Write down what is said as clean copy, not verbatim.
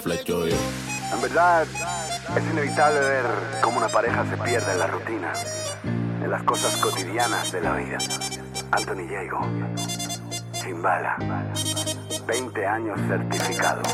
flecho yo. En verdad, es inevitable ver cómo una pareja se pierde en la rutina, en las cosas cotidianas de la vida. Anthony Diego, Chimbala, 20 años certificado.